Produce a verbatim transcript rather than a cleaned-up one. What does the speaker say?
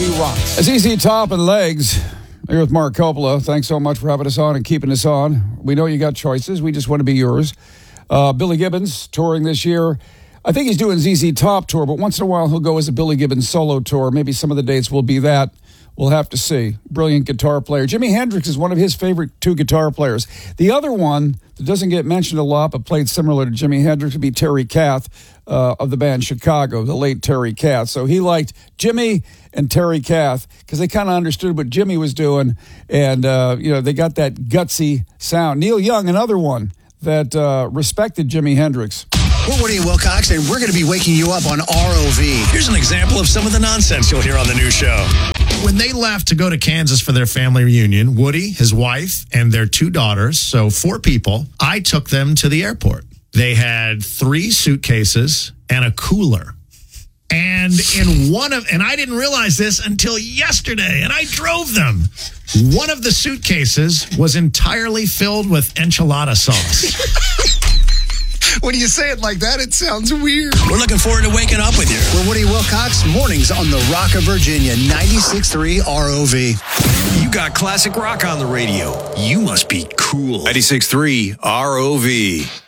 V rocks. Z Z Top and Legs. Here with Mark Coppola. Thanks so much for having us on and keeping us on. We know you got choices. We just want to be yours. Uh, Billy Gibbons touring this year. I think he's doing Z Z Top tour, but once in a while he'll go as a Billy Gibbons solo tour. Maybe some of the dates will be that. We'll have to see. Brilliant guitar player. Jimi Hendrix is one of his favorite two guitar players. The other one that doesn't get mentioned a lot but played similar to Jimi Hendrix would be Terry Kath uh, of the band Chicago, the late Terry Kath. So he liked Jimmy and Terry Kath because they kind of understood what Jimmy was doing, and uh, you know they got that gutsy sound. Neil Young, another one that uh, respected Jimi Hendrix. We're Woody and Wilcox, and we're going to be waking you up on R O V. Here's an example of some of the nonsense you'll hear on the new show. When they left to go to Kansas for their family reunion, Woody, his wife, and their two daughters, so four people, I took them to the airport. They had three suitcases and a cooler. And in one of, and I didn't realize this until yesterday, and I drove them. One of the suitcases was entirely filled with enchilada sauce. When you say it like that, it sounds weird. We're looking forward to waking up with you. We're Woody Wilcox, mornings on the Rock of Virginia, ninety-six point three R O V. You got classic rock on the radio. You must be cool. ninety-six point three R O V.